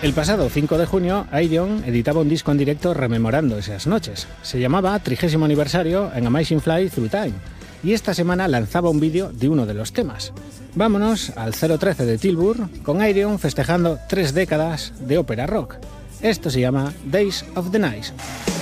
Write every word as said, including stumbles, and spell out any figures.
El pasado cinco de junio, Ayreon editaba un disco en directo rememorando esas noches. Se llamaba Trigésimo Aniversario en Amazing Fly Through Time y esta semana lanzaba un vídeo de uno de los temas. Vámonos al cero trece de Tilburg con Ayreon festejando tres décadas de ópera rock. Esto se llama Days of the Night.